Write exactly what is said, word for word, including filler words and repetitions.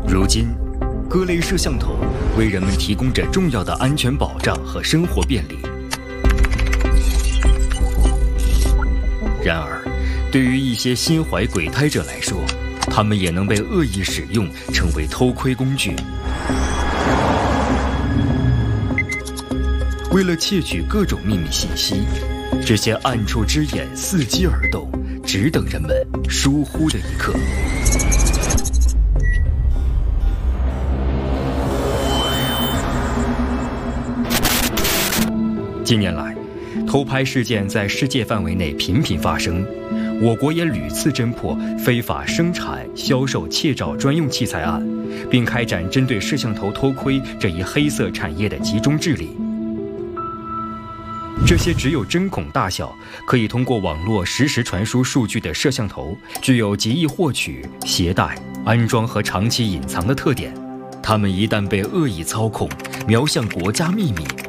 如今，各类摄像头为人们提供着重要的安全保障和生活便利。然而，对于一些心怀鬼胎者来说，他们也能被恶意使用，成为偷窥工具。为了窃取各种秘密信息，这些暗处之眼伺机而动，只等人们疏忽的一刻。近年来，偷拍事件在世界范围内频频发生，我国也屡次侦破非法生产、销售窃照专用器材案，并开展针对摄像头偷窥这一黑色产业的集中治理。这些只有针孔大小，可以通过网络实时传输数据的摄像头，具有极易获取、携带、安装和长期隐藏的特点。它们一旦被恶意操控，瞄向国家秘密，